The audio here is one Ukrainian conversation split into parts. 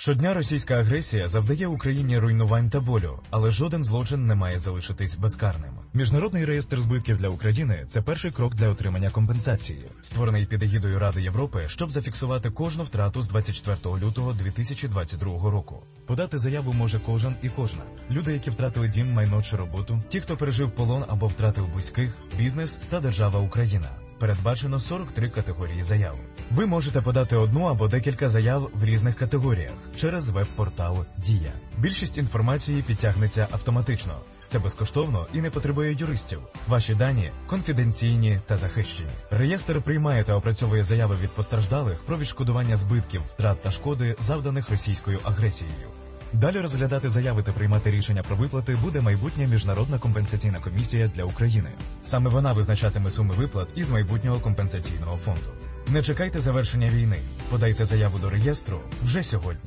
Щодня російська агресія завдає Україні руйнувань та болю, але жоден злочин не має залишитись безкарним. Міжнародний реєстр збитків для України – це перший крок для отримання компенсації, створений під егідою Ради Європи, щоб зафіксувати кожну втрату з 24 лютого 2022 року. Подати заяву може кожен і кожна. Люди, які втратили дім, майно чи роботу, ті, хто пережив полон або втратив близьких, бізнес та держава Україна. Передбачено 43 категорії заяв. Ви можете подати одну або декілька заяв в різних категоріях через веб-портал «Дія». Більшість інформації підтягнеться автоматично. Це безкоштовно і не потребує юристів. Ваші дані конфіденційні та захищені. Реєстр приймає та опрацьовує заяви від постраждалих про відшкодування збитків, втрат та шкоди, завданих російською агресією. Далі розглядати заяви та приймати рішення про виплати буде майбутня Міжнародна компенсаційна комісія для України. Саме вона визначатиме суми виплат із майбутнього компенсаційного фонду. Не чекайте завершення війни. Подайте заяву до реєстру вже сьогодні.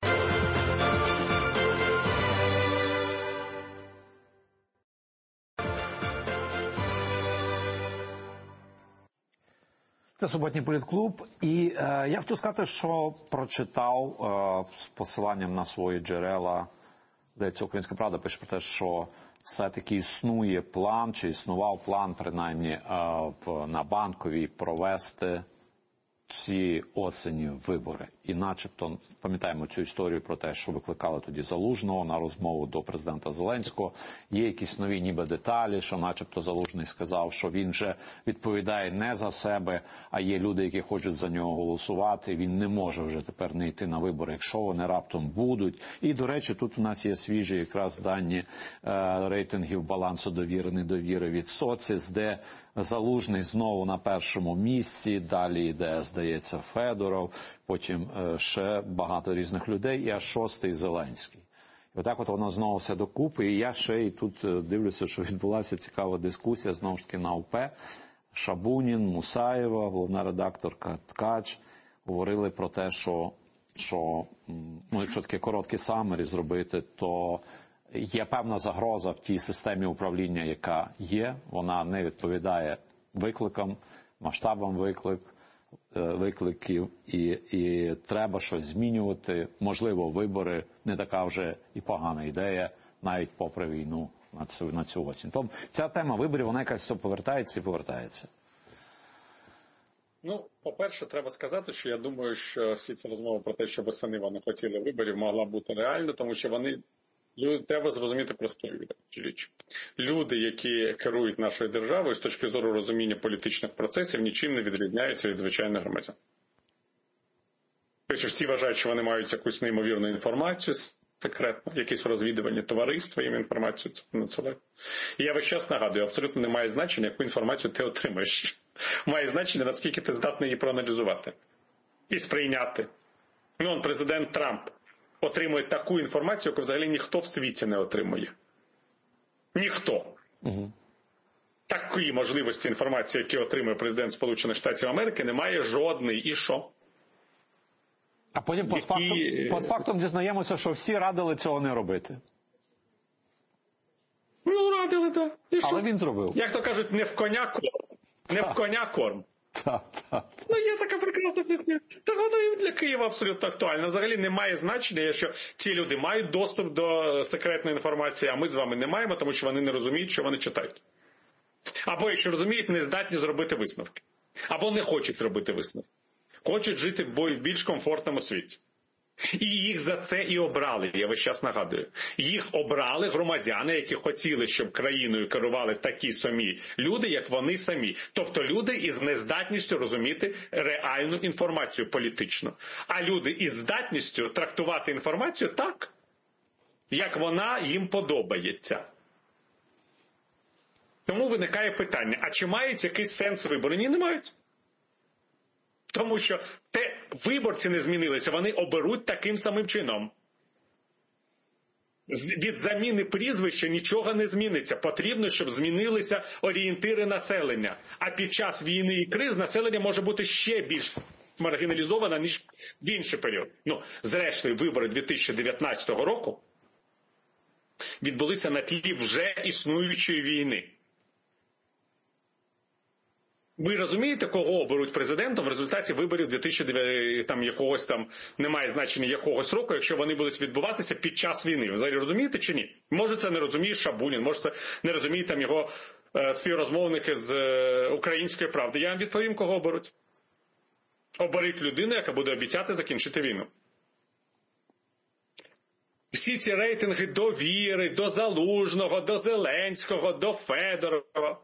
Це суботній політклуб, і я хотів сказати, що прочитав з посиланням на свої джерела, здається, «Українська правда» пише про те, що все-таки існує план, чи існував план, принаймні, на Банковій провести ці осені вибори. І начебто, пам'ятаємо цю історію про те, що викликали тоді Залужного на розмову до президента Зеленського. Є якісь нові ніби деталі, що начебто Залужний сказав, що він вже відповідає не за себе, а є люди, які хочуть за нього голосувати. Він не може вже тепер не йти на вибори, якщо вони раптом будуть. І, до речі, тут у нас є свіжі якраз дані рейтингів балансу довіри-недовіри від Соціс, де Залужний знову на першому місці, далі йде, здається, Федоров, потім ще багато різних людей, і аж шостий Зеленський. І отак от воно знову все докупи, і я ще і тут дивлюся, що відбулася цікава дискусія, знову ж таки, на ОП. Шабунін, Мусаєва, головна редакторка Ткач, говорили про те, що якщо таке коротке самері зробити, то є певна загроза в тій системі управління, яка є. Вона не відповідає викликам, масштабам викликів, і треба щось змінювати. Можливо, вибори не така вже і погана ідея, навіть попри війну на цю осінь. Тобто ця тема виборів, вона якась все повертається і повертається. Ну, по-перше, треба сказати, що я думаю, що всі ці розмови про те, що восени вони хотіли виборів, могла бути реально, тому що треба зрозуміти просту річ. Люди, які керують нашою державою, з точки зору розуміння політичних процесів, нічим не відрізняються від звичайних громадян. Тобто всі вважають, що вони мають якусь неймовірну інформацію, секретно, якісь розвідувальні товариства їм інформацію надсилають. І я весь час нагадую, абсолютно не має значення, яку інформацію ти отримаєш. Має значення, наскільки ти здатний її проаналізувати і сприйняти. Президент Трамп отримує таку інформацію, яку взагалі ніхто в світі не отримує. Ніхто. Угу. Такої можливості інформації, яку отримує президент Сполучених Штатів Америки, немає жодної. І що? А потім постфактум дізнаємося, що всі радили цього не робити. Радили, так. І що? Але він зробив. Як то кажуть, не в коня корм. Не в коня корм. Так. Є така прекрасна пісня. Так воно і для Києва абсолютно актуально. Взагалі немає значення, що ці люди мають доступ до секретної інформації, а ми з вами не маємо, тому що вони не розуміють, що вони читають. Або, якщо розуміють, не здатні зробити висновки. Або не хочуть робити висновки. Хочуть жити в більш комфортному світі. І їх за це і обрали, я весь час нагадую. Їх обрали громадяни, які хотіли, щоб країною керували такі самі люди, як вони самі. Тобто люди із нездатністю розуміти реальну інформацію політичну. А люди із здатністю трактувати інформацію так, як вона їм подобається. Тому виникає питання, а чи мають якийсь сенс вибори? Ні, не мають. Тому що виборці не змінилися, вони оберуть таким самим чином. Від заміни прізвища нічого не зміниться. Потрібно, щоб змінилися орієнтири населення. А під час війни і криз населення може бути ще більш маргіналізоване, ніж в інший період. Зрештою, вибори 2019 року відбулися на тлі вже існуючої війни. Ви розумієте, кого оберуть президентом в результаті виборів 2009, там якогось там, немає значення якогось року, якщо вони будуть відбуватися під час війни? Ви взагалі розумієте чи ні? Може це не розуміє Шабунін, може це не розуміє там його співрозмовники з Української правди. Я вам відповім, кого оберуть. Оберіть людину, яка буде обіцяти закінчити війну. Всі ці рейтинги довіри, до Залужного, до Зеленського, до Федорова.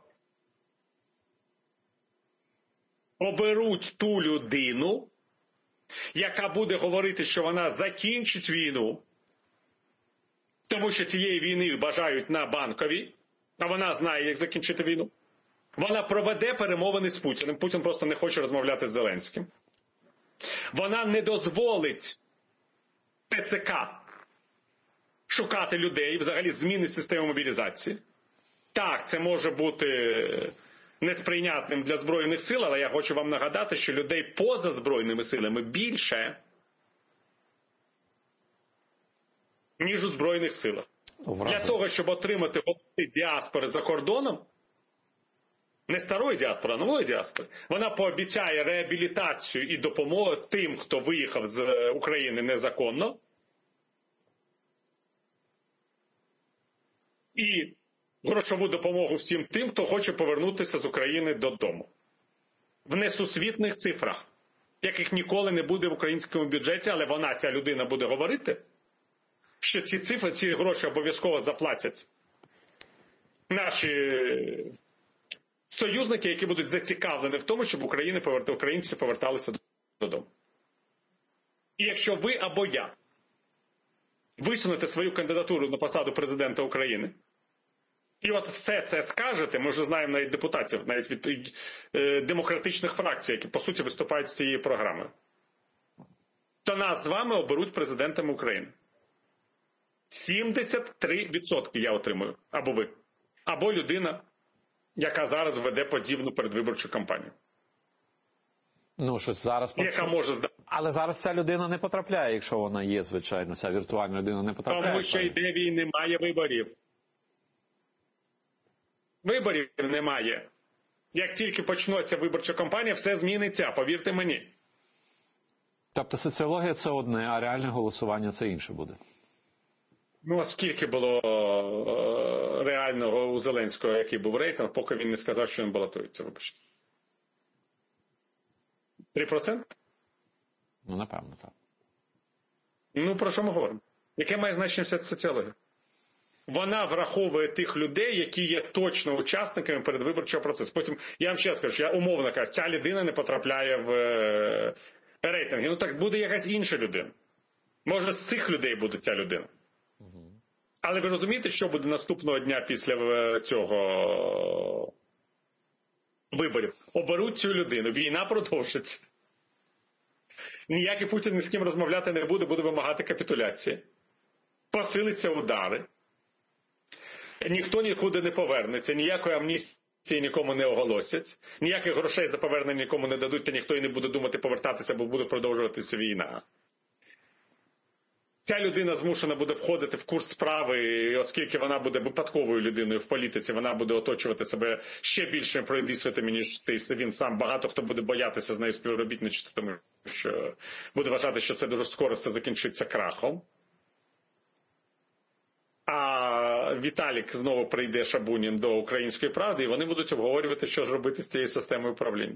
Оберуть ту людину, яка буде говорити, що вона закінчить війну, тому що цієї війни бажають на Банковій, а вона знає, як закінчити війну. Вона проведе перемовини з Путіним. Путін просто не хоче розмовляти з Зеленським. Вона не дозволить ТЦК шукати людей, взагалі змінить систему мобілізації. Так, це може бути несприйнятним для Збройних сил, але я хочу вам нагадати, що людей поза Збройними силами більше, ніж у Збройних силах. Для того, щоб отримати діаспори за кордоном, не старої діаспори, а нової діаспори, вона пообіцяє реабілітацію і допомогу тим, хто виїхав з України незаконно, і грошову допомогу всім тим, хто хоче повернутися з України додому. В несусвітних цифрах, яких ніколи не буде в українському бюджеті, але вона, ця людина, буде говорити, що ці цифри, ці гроші обов'язково заплатять наші союзники, які будуть зацікавлені в тому, щоб українці поверталися додому. І якщо ви або я висунете свою кандидатуру на посаду президента України, і от все це скажете, ми вже знаємо навіть депутатів, навіть від демократичних фракцій, які, по суті, виступають з цієї програми, то нас з вами оберуть президентом України. 73% я отримую. Або ви. Або людина, яка зараз веде подібну передвиборчу кампанію. Ну, щось зараз... Яка може здати. Але зараз ця людина не потрапляє, якщо вона є, звичайно. Ця віртуальна людина не потрапляє. Тому що йде війна, немає виборів. Виборів немає. Як тільки почнеться виборча кампанія, все зміниться, повірте мені. Тобто соціологія – це одне, а реальне голосування – це інше буде? Ну, а скільки було реального у Зеленського, який був рейтинг, поки він не сказав, що він балотується, вибачте. 3%? Ну, напевно, так. Ну, про що ми говоримо? Яке має значення вся ця соціологія? Вона враховує тих людей, які є точно учасниками передвиборчого процесу. Потім, я вам ще скажу, що я умовно кажу, ця людина не потрапляє в рейтинги. Ну, так буде якась інша людина. Може, з цих людей буде ця людина. Але ви розумієте, що буде наступного дня після цього виборів? Оберуть цю людину. Війна продовжиться. Ніякий Путін ні з ким розмовляти не буде, буде вимагати капітуляції. Посилиться удари. Ніхто нікуди не повернеться, ніякої амністії нікому не оголосять, ніяких грошей за повернення нікому не дадуть, та ніхто і не буде думати повертатися, бо буде продовжуватися війна. Ця людина змушена буде входити в курс справи, оскільки вона буде випадковою людиною в політиці, вона буде оточувати себе ще більшими пройдисвятами, ніж він сам. Багато хто буде боятися з нею співробітничати, тому що буде вважати, що це дуже скоро все закінчиться крахом. А Віталік знову прийде, Шабунін, до Української правди, і вони будуть обговорювати, що ж робити з цією системою управління.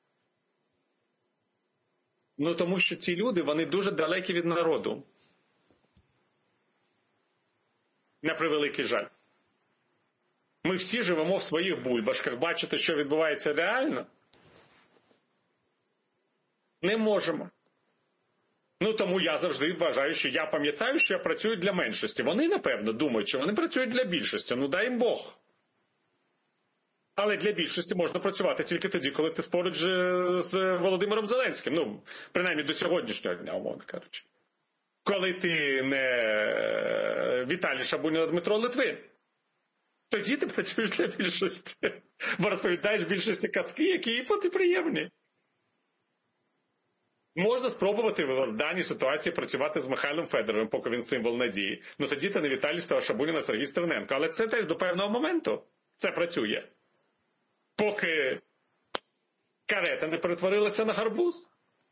Ну, тому що ці люди, вони дуже далекі від народу. На превеликий жаль. Ми всі живемо в своїх бульбашках. Бачити, що відбувається реально, не можемо. Ну, тому я завжди вважаю, що я пам'ятаю, що я працюю для меншості. Вони, напевно, думають, що вони працюють для більшості. Ну, дай їм Бог. Але для більшості можна працювати тільки тоді, коли ти поруч з Володимиром Зеленським. Ну, принаймні до сьогоднішнього дня, умовно кажучи. Коли ти не Віталій Шабунін, а Дмитро Литвин. Тоді ти працюєш для більшості. Бо розповідаєш більшості казки, які їй приємні. Можна спробувати в даній ситуації працювати з Михайлом Федоровим, поки він символ надії. Ну тоді ти не Віталій Шабунін, а Сергій Стерненко. Але це теж до певного моменту це працює. Поки карета не перетворилася на гарбуз.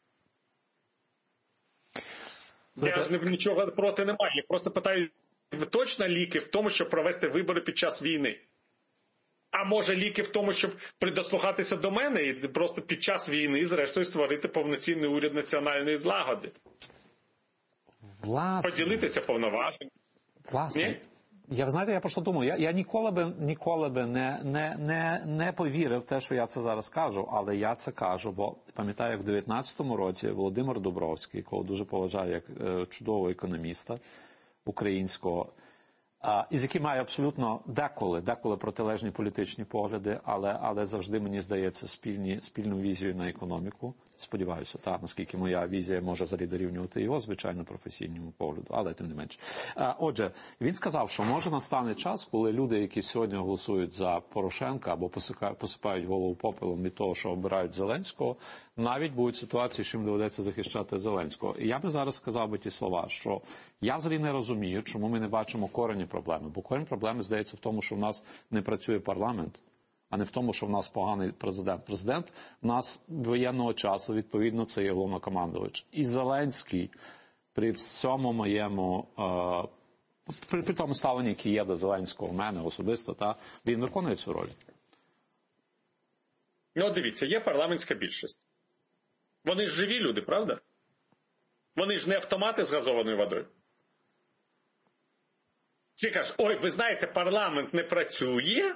Я ж нічого проти не маю. Я просто питаю, ви точно ліки в тому, щоб провести вибори під час війни? А може ліки в тому, щоб придослухатися до мене і просто під час війни, зрештою, створити повноцінний уряд національної злагоди? Власне. Поділитися повноваженнями? Власне. Ні? Я про що думаю? Я ніколи би не повірив в те, що я це зараз кажу, але я це кажу, бо пам'ятаю, як в 19-му році Володимир Дубровський, якого дуже поважаю як чудового економіста українського, і з яким має абсолютно деколи протилежні політичні погляди, але завжди, мені здається, спільну візію на економіку. Сподіваюся, наскільки моя візія може взагалі дорівнювати його, звичайно, професійному погляду, але тим не менше. Отже, він сказав, що може настане час, коли люди, які сьогодні голосують за Порошенка або посипають голову попелом від того, що обирають Зеленського, навіть будуть ситуації, що їм доведеться захищати Зеленського. І я би зараз сказав би ті слова, що я взагалі не розумію, чому ми не бачимо корені проблеми. Бо корінь проблеми, здається, в тому, що в нас не працює парламент, а не в тому, що в нас поганий президент. Президент в нас воєнного часу, відповідно, це є головнокомандувач. І Зеленський при всьому моєму, при тому ставленні, яке є до Зеленського в мене особисто, він виконує цю роль. Ну, дивіться, є парламентська більшість. Вони ж живі люди, правда? Вони ж не автомати з газованою водою. Всі кажуть, ой, ви знаєте, парламент не працює,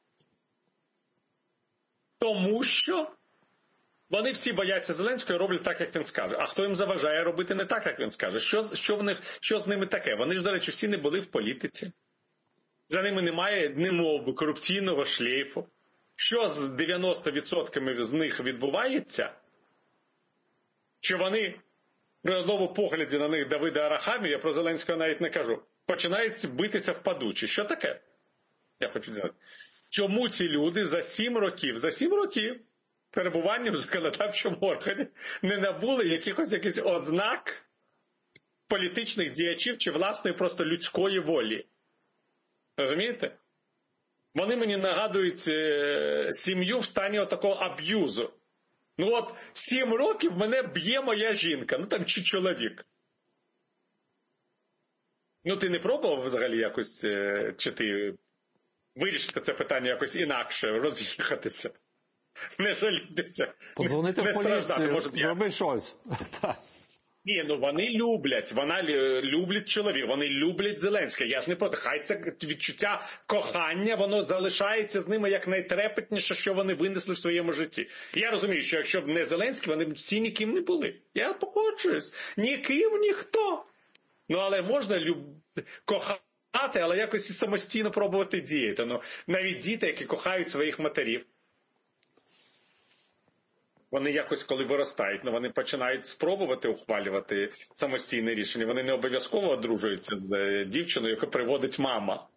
тому що вони всі бояться Зеленського і роблять так, як він скаже. А хто їм заважає робити не так, як він скаже? Що з ними таке? Вони ж, до речі, всі не були в політиці. За ними немає, немовби, корупційного шлейфу. Що з 90% з них відбувається? Що вони, при одному погляді на них Давида Арахамію, я про Зеленського навіть не кажу, починають битися в падучі. Що таке? Я хочу сказати. Чому ці люди за 7 років перебування в законодавчому органі не набули якихось ознак політичних діячів чи власної просто людської волі? Розумієте? Вони мені нагадують сім'ю в стані отакого аб'юзу. 7 років мене б'є моя жінка, чи чоловік. Ти не пробував взагалі якось, чи ти вирішити це питання якось інакше, роз'їхатися, не жалітися, подзвонити в поліцію, зроби щось. Ні, вони люблять чоловіка, вони люблять Зеленського. Я ж не проти. Хай це відчуття кохання, воно залишається з ними як найтрепетніше, що вони винесли в своєму житті. Я розумію, що якщо б не Зеленський, вони б всі ніким не були. Я погоджуюсь. Ніким, ніхто. Але можна кохати, але якось і самостійно пробувати діяти. Навіть діти, які кохають своїх матерів, вони якось, коли виростають, вони починають спробувати ухвалювати самостійне рішення. Вони не обов'язково одружуються з дівчиною, яку приводить мама.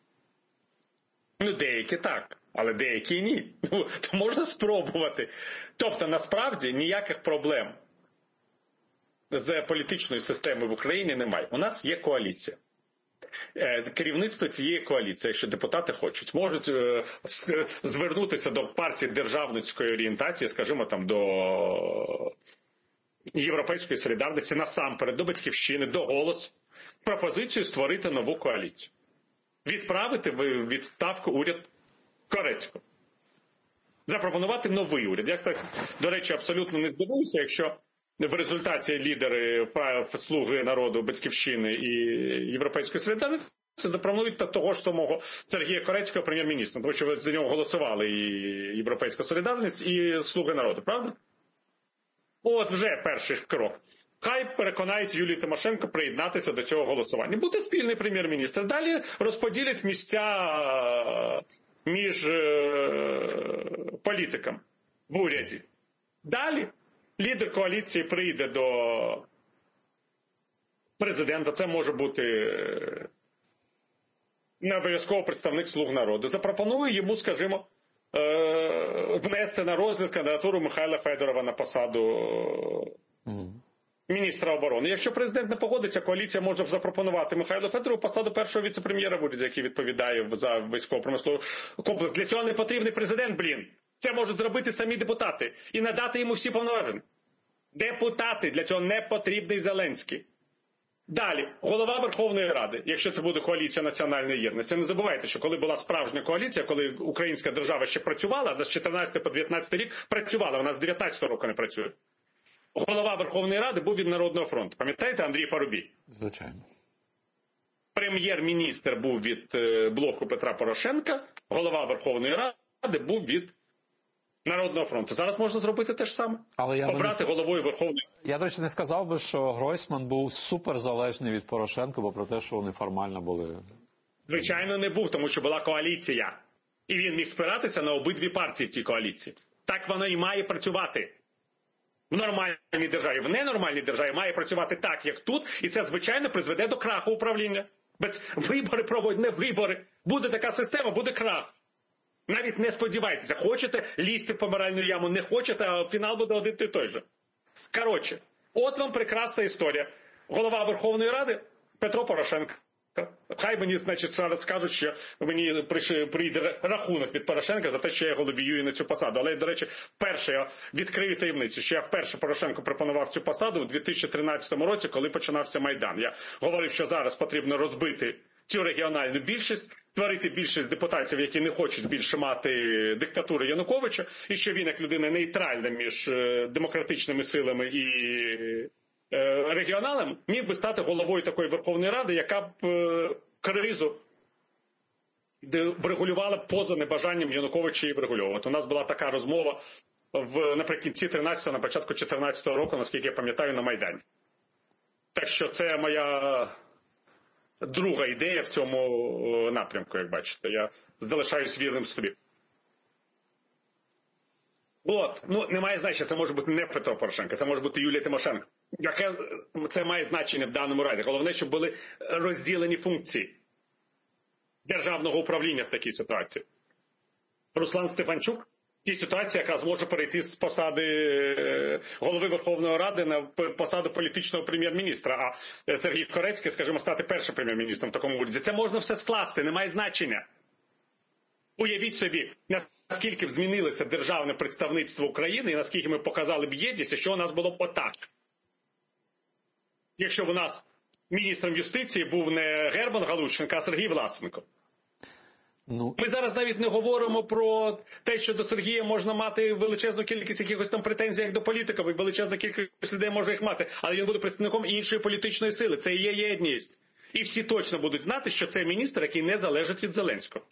Деякі так, але деякі ні. То можна спробувати. Тобто, насправді, ніяких проблем з політичною системою в Україні немає. У нас є коаліція. Керівництво цієї коаліції, якщо депутати хочуть, можуть звернутися до партії державницької орієнтації, скажімо, до Європейської солідарності, насамперед, до Батьківщини, до Голосу, пропозицію створити нову коаліцію. Відправити в відставку уряд Корецького. Запропонувати новий уряд. Я, до речі, абсолютно не здивуюся, якщо в результаті лідери «Слуги народу», Батьківщини і Європейської солідарності запропонують того ж самого Сергія Корецького прем'єр-міністра, тому що за нього голосували і Європейська солідарність, і «Слуги народу», правда? Вже перший крок. Хай переконають Юлію Тимошенко приєднатися до цього голосування. Буде спільний прем'єр-міністр. Далі розподілять місця між політиками в уряді. Далі лідер коаліції прийде до президента, це може бути не обов'язково представник «Слуг народу». Запропонує йому, скажімо, внести на розгляд кандидатуру Михайла Федорова на посаду міністра оборони. Якщо президент не погодиться, коаліція може запропонувати Михайлу Федорову посаду першого віце-прем'єра в уряді, який відповідає за військово-промисловий комплекс. Для цього не потрібний президент, Це можуть зробити самі депутати і надати йому всі повноваження. Депутати, для цього не потрібний Зеленський. Далі, голова Верховної Ради, якщо це буде коаліція національної єдності. Не забувайте, що коли була справжня коаліція, коли українська держава ще працювала, вона з 14 по 19 рік працювала, вона з 19 року не працює. Голова Верховної Ради був від Народного фронту. Пам'ятаєте, Андрій Парубій? Звичайно. Прем'єр-міністр був від блоку Петра Порошенка, голова Верховної Ради був від Народного фронту. Зараз можна зробити те ж саме. Але обрати головою Верховної Ради. Я, до речі, не сказав би, що Гройсман був суперзалежний від Порошенка, бо про те, що вони формально були. Звичайно, не був, тому що була коаліція. І він міг спиратися на обидві партії в цій коаліції. Так воно і має працювати. В нормальній державі. В ненормальній державі має працювати так, як тут. І це, звичайно, призведе до краху управління. Без вибори проводять, не вибори. Буде така система, буде крах. Навіть не сподівайтеся. Хочете лізти в помиральну яму, не хочете, а фінал буде один і той же. Коротше, от вам прекрасна історія. Голова Верховної Ради Петро Порошенко. Хай мені, значить, зараз скажуть, що мені прийде рахунок від Порошенка за те, що я його лобіюю на цю посаду. Але, до речі, вперше я відкрию таємницю, що я вперше Порошенку пропонував цю посаду у 2013 році, коли починався Майдан. Я говорив, що зараз потрібно розбити цю регіональну більшість, створити більшість депутатів, які не хочуть більше мати диктатури Януковича, і що він, як людина нейтральна між демократичними силами і регіоналами, міг би стати головою такої Верховної Ради, яка б кризу врегулювала поза небажанням Януковича її врегулювати. У нас була така розмова наприкінці 13-го, на початку 14-го року, наскільки я пам'ятаю, на Майдані. Так що це моя друга ідея в цьому напрямку, як бачите. Я залишаюсь вірним собі. От, немає значення, це може бути не Петро Порошенко, це може бути Юлія Тимошенко. Яке це має значення в даному разі? Головне, щоб були розділені функції державного управління в такій ситуації. Руслан Стефанчук в цій ситуації якраз може перейти з посади голови Верховної Ради на посаду політичного прем'єр-міністра, а Сергій Корецький, скажімо, стати першим прем'єр-міністром в такому уряді. Це можна все скласти, немає значення. Уявіть собі, наскільки б змінилося державне представництво України і наскільки ми показали б єдність, якщо у нас було б отак. Якщо б у нас міністром юстиції був не Герман Галущенко, а Сергій Власенко. Ми зараз навіть не говоримо про те, що до Сергія можна мати величезну кількість якихось там претензій, як до політика, бо величезна кількість людей може їх мати, але він буде представником іншої політичної сили. Це і є єдність. І всі точно будуть знати, що це міністр, який не залежить від Зеленського.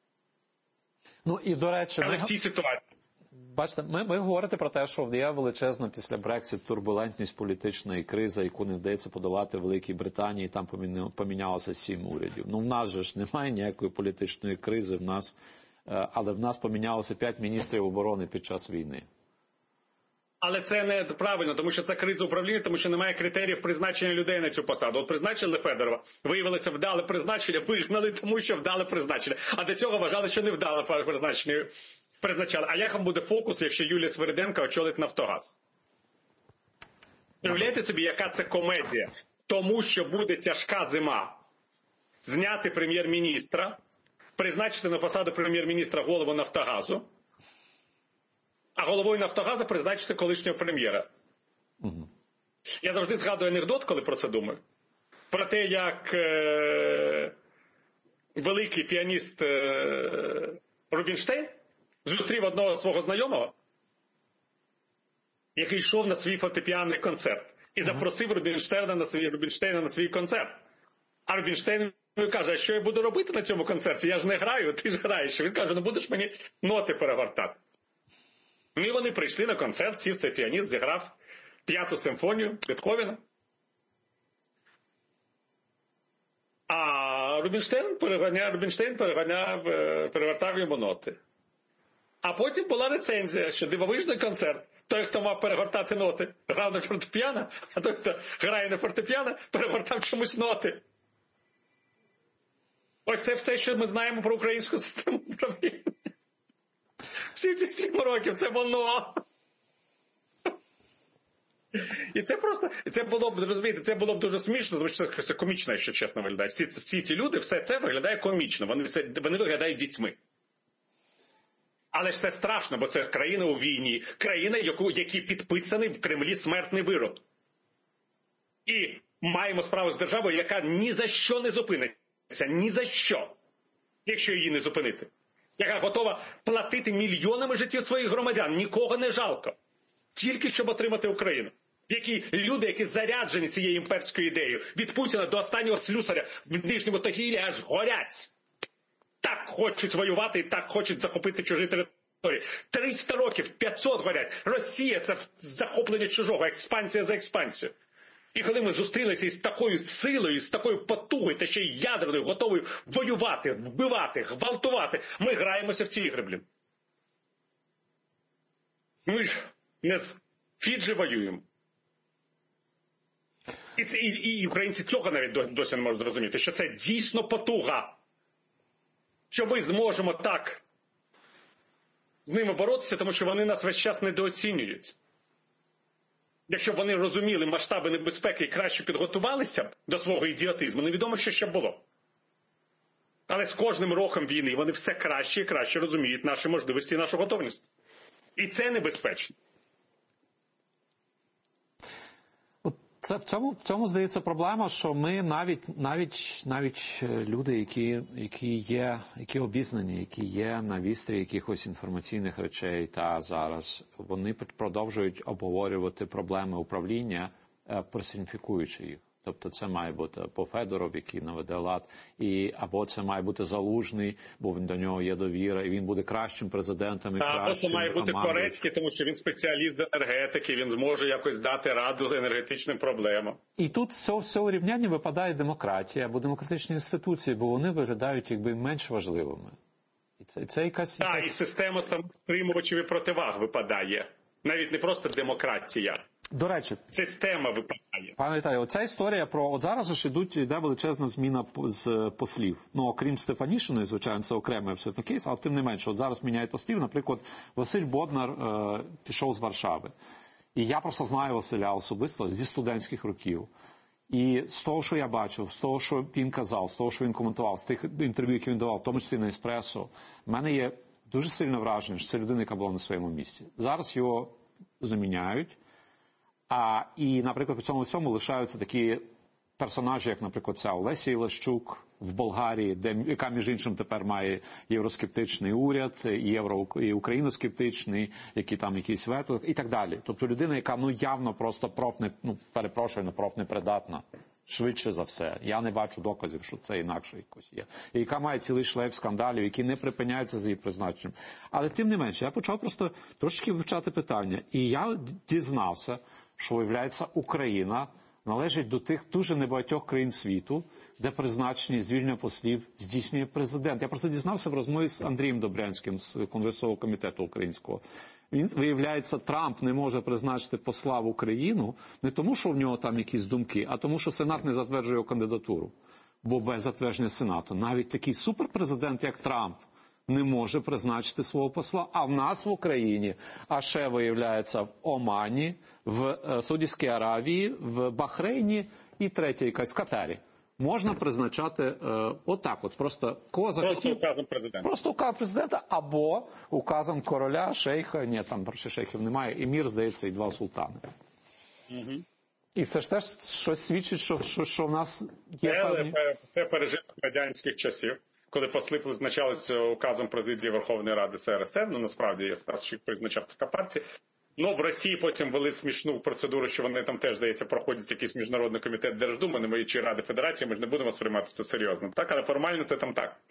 І, до речі, але в цій ситуації. Бачите, ви говорите про те, що є величезна після Брексит турбулентність політичної кризи, яку не вдається подолати Великій Британії, там помінялося 7 урядів. В нас же ж немає ніякої політичної кризи, але в нас помінялося 5 міністрів оборони під час війни. Але це не правильно, тому що це криза управління, тому що немає критеріїв призначення людей на цю посаду. От призначили Федорова, виявилося вдале призначення, вигнали, тому що вдале призначення. А до цього вважали, що не вдале призначення призначали. А як вам буде фокус, якщо Юлія Свириденко очолить Нафтогаз? Уявляєте собі, яка це комедія? Тому що буде тяжка зима. Зняти прем'єр-міністра, призначити на посаду прем'єр-міністра голову Нафтогазу, а головою Нафтогазу призначити колишнього прем'єра. Я завжди згадую анекдот, коли про це думаю. Про те, як великий піаніст Рубінштейн зустрів одного свого знайомого, який йшов на свій фортепіанний концерт. І запросив Рубінштейна на свій концерт. А Рубінштейн каже, а що я буду робити на цьому концерті? Я ж не граю, ти ж граєш. Він каже, будеш мені ноти перегортати. І вони прийшли на концерт, сів цей піаніст, зіграв 5-ту симфонію Бетховена. А Рубінштейн перевертав йому ноти. А потім була рецензія, що дивовижний концерт. Той, хто мав перегортати ноти, грав на фортепіано, а той, хто грає на фортепіано, перегортав чомусь ноти. Ось це все, що ми знаємо про українську систему управління. Всі ці 7 років, це воно. І це просто, це було б, розумієте, це було б дуже смішно, тому що це комічно, якщо чесно виглядає. Всі ці люди, все це виглядає комічно, вони виглядають дітьми. Але ж це страшно, бо це країна у війні, країна, якій підписаний в Кремлі смертний вирок. І маємо справу з державою, яка ні за що не зупиниться, ні за що, якщо її не зупинити. Яка готова платити мільйонами життів своїх громадян, нікого не жалко, тільки щоб отримати Україну. Які люди, які заряджені цією імперською ідеєю, від Путіна до останнього слюсаря в Нижньому Тагілі аж горять. Так хочуть воювати і так хочуть захопити чужі території. 300 років, 500 горять. Росія – це захоплення чужого, експансія за експансією. І коли ми зустрілися із такою силою, з такою потугою, та ще й ядерною, готовою воювати, вбивати, гвалтувати, ми граємося в ці ігри, блін. Ми ж не з Фіджі воюємо. І українці цього навіть досі не можуть зрозуміти, що це дійсно потуга. Що ми зможемо так з ними боротися, тому що вони нас весь час недооцінюють. Якщо б вони розуміли масштаби небезпеки і краще підготувалися б до свого ідіотизму, невідомо, що ще було. Але з кожним роком війни вони все краще і краще розуміють наші можливості і нашу готовність. І це небезпечно. В цьому, здається, проблема, що ми навіть люди, які обізнані, які є на вістрі якихось інформаційних речей, та зараз, вони продовжують обговорювати проблеми управління, персоніфікуючи їх. Тобто це має бути по Федоров, який наведе лад, або це має бути Залужний, бо до нього є довіра, і він буде кращим президентом. Або це має бути Корецький, тому що він спеціаліст з енергетики, він зможе якось дати раду з енергетичним проблемам. І тут з цього рівняння випадає демократія або демократичні інституції, бо вони виглядають якби менш важливими. Це якась... Так, і система самостримувачів і противаг випадає. Навіть не просто демократія. До речі, система випадає. Пане Віталію, оця історія про... От зараз ж йде величезна зміна з послів. Ну, окрім Стефанішиної, звичайно, це окремий абсолютно кейс, але тим не менше, от зараз міняють послів. Наприклад, Василь Боднар пішов з Варшави. І я просто знаю Василя особисто зі студентських років. І з того, що я бачив, з того, що він казав, з того, що він коментував, з тих інтерв'ю, які він давав, в тому числі на «Еспресо», в мене є дуже сильне враження, що це людина, яка була на своєму місці. Зараз його заміняють. І, наприклад, по цьому всьому лишаються такі персонажі, як, наприклад, ця Олеся Ілащук в Болгарії, яка, між іншим, тепер має євроскептичний уряд, і україноскептичний, які там якісь вето, і так далі. Тобто людина, яка, явно просто профнепридатна. Швидше за все. Я не бачу доказів, що це інакше якось є. І яка має цілий шлейф скандалів, які не припиняються з її призначенням. Але тим не менше, я почав просто трошки вивчати питання. І я дізнався, що, виявляється, Україна належить до тих дуже небагатьох країн світу, де призначення і звільнення послів здійснює президент. Я про це дізнався в розмові з Андрієм Добрянським з Конгресового комітету українського. Він, виявляється, Трамп не може призначити посла в Україну не тому, що в нього там якісь думки, а тому, що Сенат не затверджує його кандидатуру. Бо без затвердження Сенату навіть такий суперпрезидент, як Трамп, не може призначити свого посла. А в нас в Україні, а ще, виявляється, в Омані, в Саудівській Аравії, в Бахрейні і третя якась в Катарі. Можна призначати отак от, просто кого захотів. Просто указом президента. Просто указом президента або указом короля, шейха, ні, там ще шейхів немає, емір, здається, і два султани. Угу. І це ж теж щось свідчить, що в нас є певні... Це пережиток радянських часів, коли посли призначалися указом президії Верховної Ради СРСР, насправді я старший призначав ЦК партії. В Росії потім ввели смішну процедуру, що вони там теж, здається, проходять якийсь міжнародний комітет Держдуми, чи Ради Федерації, ми ж не будемо сприймати це серйозно. Так, але формально це там так.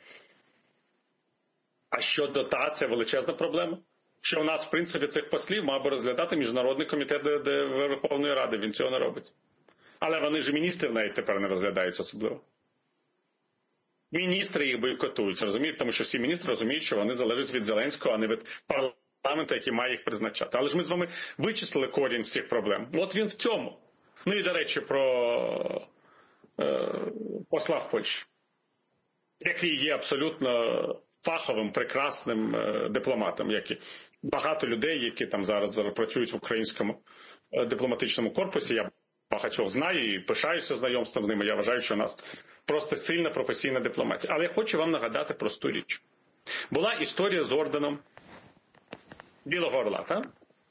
А щодо це величезна проблема. Що у нас, в принципі, цих послів мав би розглядати Міжнародний комітет Верховної Ради, він цього не робить. Але вони ж міністрів навіть тепер не розглядають особливо. Міністри їх бойкотують, розумієте? Тому що всі міністри розуміють, що вони залежать від Зеленського, а не від парламенту, який має їх призначати. Але ж ми з вами вичислили корінь всіх проблем. От він в цьому. І, до речі, про посла в Польщі, який є абсолютно фаховим, прекрасним дипломатом, як і багато людей, які там зараз працюють в українському дипломатичному корпусі. Я багатьох знаю і пишаюся знайомством з ними. Я вважаю, що у нас просто сильна професійна дипломатія. Але я хочу вам нагадати просту річ. Була історія з орденом Білого Орла, так?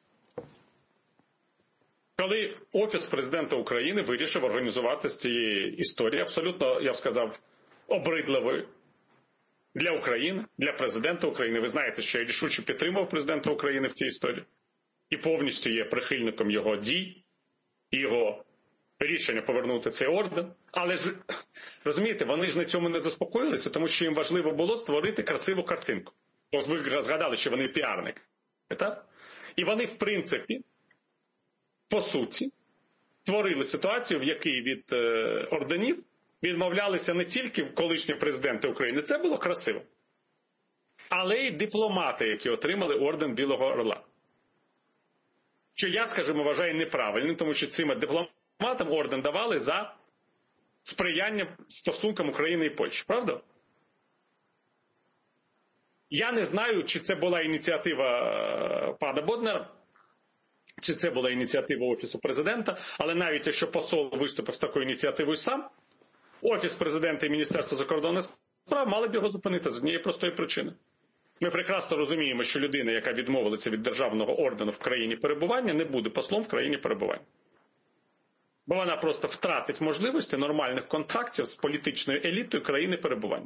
Коли Офіс президента України вирішив організувати з цієї історії, абсолютно, я б сказав, обридливою для України, для президента України. Ви знаєте, що я рішуче підтримав президента України в цій історії і повністю є прихильником його дій, його рішення повернути цей орден. Але ж, розумієте, вони ж на цьому не заспокоїлися, тому що їм важливо було створити красиву картинку. Ось ви згадали, що вони піарники. Так? І вони, в принципі, по суті, створили ситуацію, в якій від орденів відмовлялися не тільки колишні президенти України, це було красиво, але й дипломати, які отримали орден Білого Орла. Що я, скажімо, вважаю неправильним, тому що цим дипломатам орден давали за сприяння стосункам України і Польщі, правда? Я не знаю, чи це була ініціатива пана Боднара, чи це була ініціатива Офісу президента, але навіть якщо посол виступив з такою ініціативою сам, Офіс президента і Міністерство закордонних справ мали б його зупинити з однієї простої причини. Ми прекрасно розуміємо, що людина, яка відмовилася від державного ордену в країні перебування, не буде послом в країні перебування. Бо вона просто втратить можливості нормальних контактів з політичною елітою країни перебування.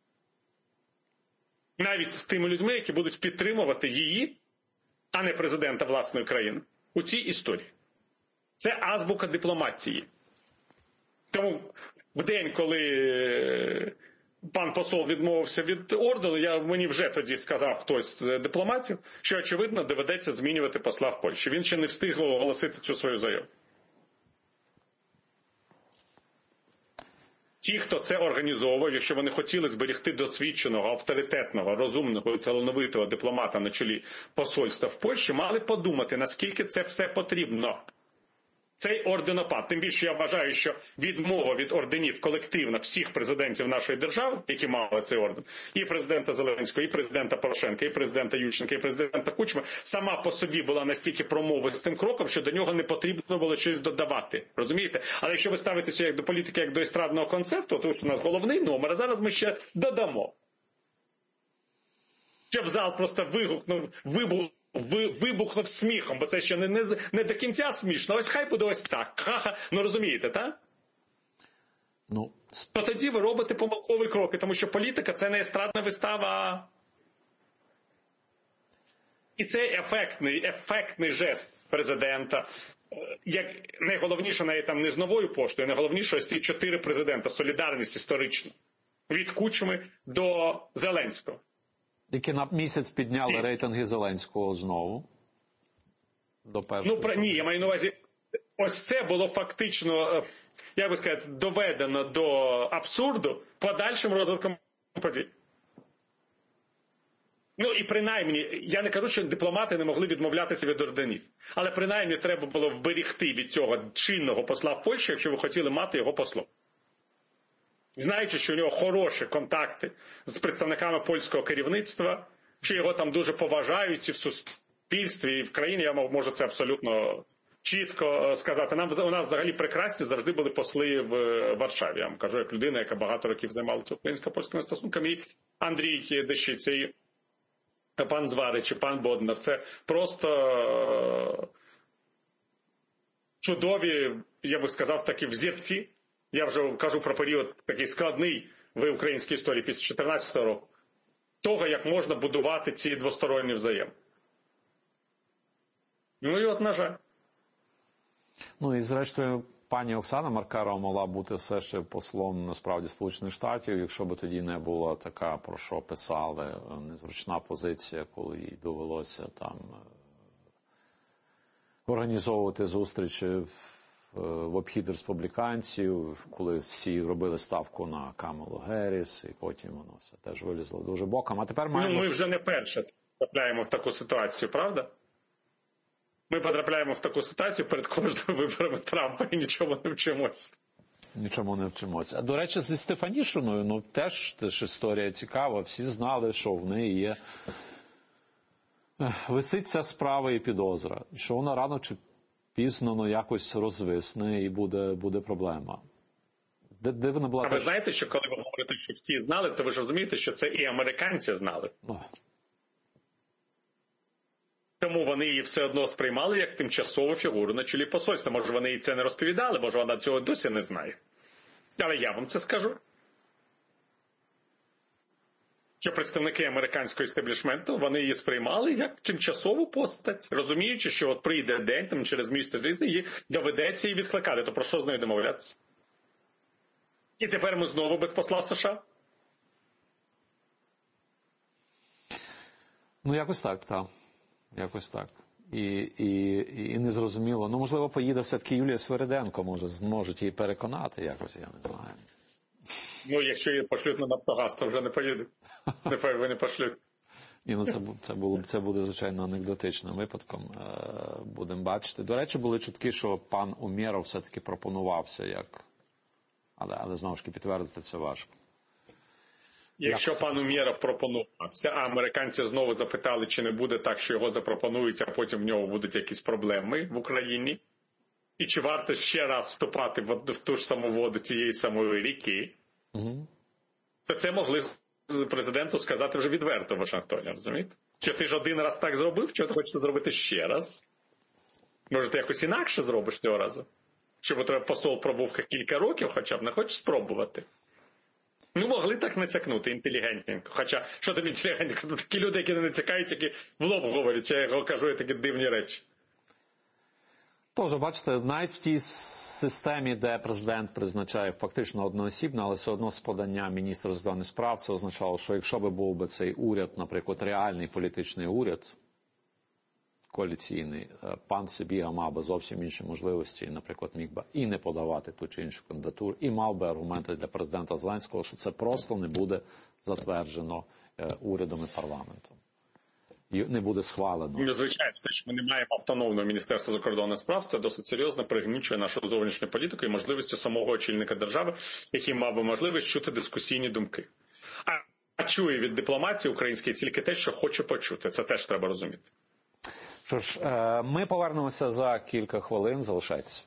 Навіть з тими людьми, які будуть підтримувати її, а не президента власної країни, у цій історії. Це азбука дипломатії. Тому в день, коли пан посол відмовився від ордену, мені вже тоді сказав хтось з дипломатів, що, очевидно, доведеться змінювати посла в Польщі. Він ще не встиг оголосити цю свою заяву. Ті, хто це організовував, якщо вони хотіли зберегти досвідченого, авторитетного, розумного і талановитого дипломата на чолі посольства в Польщі, мали подумати, наскільки це все потрібно. Цей орденопад. Тим більше я вважаю, що відмова від орденів колективна всіх президентів нашої держави, які мали цей орден, і президента Зеленського, і президента Порошенка, і президента Ющенка, і президента Кучми, сама по собі була настільки промовистим кроком, що до нього не потрібно було щось додавати. Розумієте? Але якщо ви ставитеся як до політики, як до естрадного концерту, то ось у нас головний номер, а зараз ми ще додамо. Щоб зал просто вибухнув сміхом, бо це ще не до кінця смішно. Ось хай буде ось так. Ха-ха. Ну розумієте, так? Ну, то тоді ви робите помилкові кроки, тому що політика – це не естрадна вистава. І це ефектний жест президента. Як найголовніше навіть там не з новою поштою, найголовніше ось ці 4 президента, солідарність історична. Від Кучми до Зеленського. Які на місяць підняли рейтинги Зеленського знову. До першого. Ні, я маю на увазі, ось це було фактично, як би сказати, доведено до абсурду подальшим розвитком подій. Ну і принаймні, я не кажу, що дипломати не могли відмовлятися від орденів. Але принаймні треба було вберегти від цього чинного посла в Польщі, якщо ви хотіли мати його послом. Знаючи, що у нього хороші контакти з представниками польського керівництва, що його там дуже поважають і в суспільстві, і в країні, я можу це абсолютно чітко сказати. У нас взагалі прекрасні завжди були посли в Варшаві. Я вам кажу, як людина, яка багато років займалася українсько-польськими стосунками, і Андрій Дещиця, і пан Зварич, і пан Боднар. Це просто чудові, я би сказав, такі взірці. Я вже кажу про період такий складний в українській історії після 2014 року. Того, як можна будувати ці двосторонні взаємини. Ну і от, на жаль. Ну і зрештою, пані Оксана Маркарова могла бути все ще послом, насправді, Сполучених Штатів, якщо б тоді не була така, про що писали, незручна позиція, коли їй довелося там організовувати зустрічі в обхід республіканців, коли всі робили ставку на Камалу Герріс, і потім воно все теж вилізло дуже боком. А тепер маємо... Ну, ми вже не перше потрапляємо в таку ситуацію, правда? Ми потрапляємо в таку ситуацію перед кожними виборами Трампа і нічого не вчимося. Нічому не вчимося. А, до речі, зі Стефанішиною, ну, теж історія цікава. Всі знали, що в неї є... Висить ця справа і підозра. Що вона рано чи пізно, ну, якось розвисне і буде проблема. Дивна була... А ви знаєте, що коли ви говорите, що всі знали, то ви ж розумієте, що це і американці знали. Тому вони її все одно сприймали як тимчасову фігуру на чолі посольства. Може, вони їй це не розповідали, може, вона цього досі не знає. Але я вам це скажу. Що представники американського істеблішменту, вони її сприймали як тимчасову постать, розуміючи, що от прийде день, там через місяць, її доведеться її відкликати. То про що з нею домовлятися? І тепер ми знову без посла в США? Ну, якось так, так. Якось так. І незрозуміло. Ну, можливо, поїде все-таки Юлія Свириденко, може, зможуть її переконати якось, я не знаю. Ну, якщо її пошлють на Нафтогаз, то вже не поїдуть. Ви не пошлють. Ні, ну це буде, звичайно, анекдотичним випадком. Будемо бачити. До речі, були чутки, що пан Умєров все-таки пропонувався як... Але знову ж таки, підтвердити це важко. Якщо пан Умєров пропонувався, а американці знову запитали, чи не буде так, що його запропонують, а потім в нього будуть якісь проблеми в Україні, і чи варто ще раз вступати в ту ж саму воду тієї самої ріки, то це могли президенту сказати вже відверто в Вашингтоні, розумієте? Що ти ж один раз так зробив, що ти хочеш зробити ще раз? Може, ти якось інакше зробиш цього разу? Щоб у тебе посол пробув кілька років хоча б, не хочеш спробувати? Ну, могли так натякнути інтелігентненько. Хоча, що там інтелігентненько? Такі люди, які не натякаються, які в лоб говорять, я його кажу, такі дивні речі. Тож, бачите, навіть в тій системі, де президент призначає фактично одноосібно, але все одно з подання міністра закордонних справ, це означало, що якщо би був би цей уряд, наприклад, реальний політичний уряд, коаліційний, пан Сибіга мав би зовсім інші можливості, наприклад, міг би і не подавати ту чи іншу кандидатуру, і мав би аргументи для президента Зеленського, що це просто не буде затверджено урядом і парламентом. І не буде схвалено. Ну, звичайно, те, що ми не маємо автономного Міністерства закордонних справ, це досить серйозно пригнічує нашу зовнішню політику і можливості самого очільника держави, який мав би можливість чути дискусійні думки. А чує від дипломатії української тільки те, що хоче почути. Це теж треба розуміти. Що ж, ми повернемося за кілька хвилин. Залишайтеся.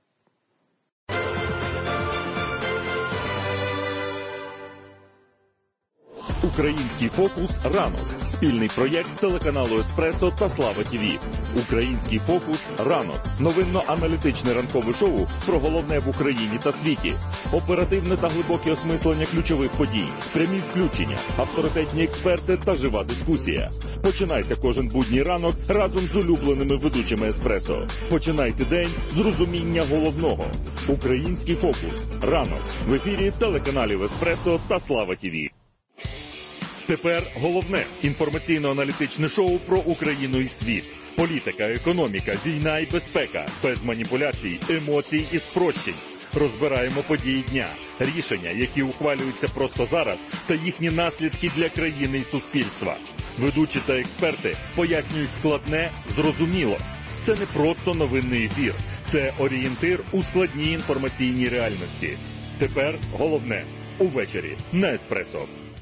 Український фокус ранок. Спільний проєкт телеканалу Еспресо та Слава ТІВІ. Український фокус ранок. Новинно-аналітичне ранкове шоу про головне в Україні та світі. Оперативне та глибоке осмислення ключових подій. Прямі включення, авторитетні експерти та жива дискусія. Починайте кожен будній ранок разом з улюбленими ведучими Еспресо. Починайте день з розуміння головного. Український фокус ранок. В ефірі телеканалів Еспресо та Слава ТІВІ. Тепер головне інформаційно-аналітичне шоу про Україну і світ. Політика, економіка, війна і безпека. Без маніпуляцій, емоцій і спрощень. Розбираємо події дня, рішення, які ухвалюються просто зараз, та їхні наслідки для країни і суспільства. Ведучі та експерти пояснюють складне, зрозуміло. Це не просто новинний ефір. Це орієнтир у складній інформаційній реальності. Тепер головне – увечері на Еспресо.